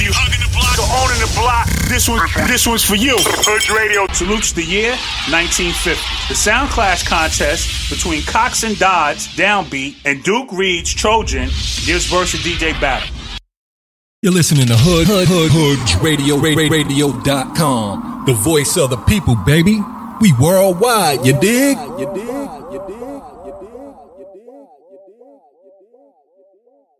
you hugging the block or owning the block, this one's for you. Hood Radio salutes the year 1950. The Sound Clash contest between Cox and Dodds, Downbeat, and Duke Reed's Trojan gives verse a DJ battle. You're listening to Hood Radio, radio.com. The voice of the people, baby. We worldwide, you dig?